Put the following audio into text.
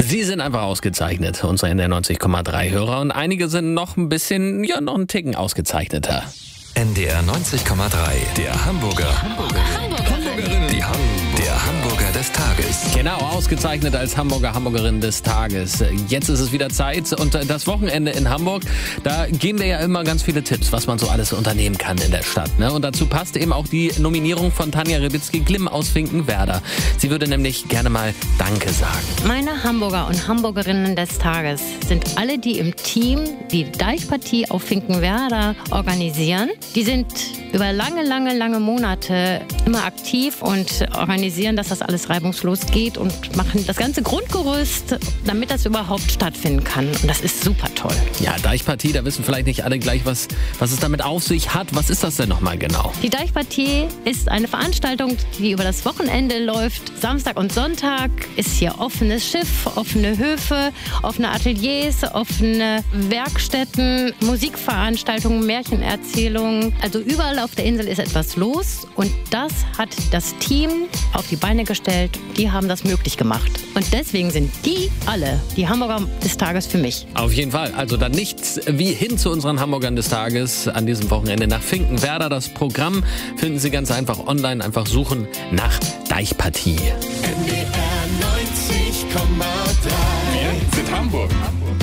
Sie sind einfach ausgezeichnet, unsere NDR 90,3 Hörer. Und einige sind noch ein bisschen, noch einen Ticken ausgezeichneter. NDR 90,3, der Hamburgerin. Der Hamburger des Tages. Genau, ausgezeichnet als Hamburgerin des Tages. Jetzt ist es wieder Zeit und das Wochenende in Hamburg, da geben wir ja immer ganz viele Tipps, was man so alles unternehmen kann in der Stadt. Ne? Und dazu passt eben auch die Nominierung von Tanja Rebitzky-Glimm aus Finkenwerder. Sie würde nämlich gerne mal Danke sagen. Meine Hamburger und Hamburgerinnen des Tages sind alle, die im Team die Deichpartie auf Finkenwerder organisieren. Die sind über lange Monate immer aktiv und organisieren, dass das alles reibungslos geht und machen das ganze Grundgerüst, damit das überhaupt stattfinden kann. Und das ist super toll. Ja, Deichpartie, da wissen vielleicht nicht alle gleich, was es damit auf sich hat. Was ist das denn nochmal genau? Die Deichpartie ist eine Veranstaltung, die über das Wochenende läuft. Samstag und Sonntag ist hier offenes Schiff, offene Höfe, offene Ateliers, offene Werkstätten, Musikveranstaltungen, Märchenerzählungen. Also überall auf der Insel ist etwas los und das hat das Team auf die Beine gestellt. Die haben das möglich gemacht. Und deswegen sind die alle die Hamburger des Tages für mich. Auf jeden Fall. Also dann nichts wie hin zu unseren Hamburgern des Tages an diesem Wochenende nach Finkenwerder. Das Programm finden Sie ganz einfach online. Einfach suchen nach Deichpartie. NDR 90,3. Wir sind Hamburg.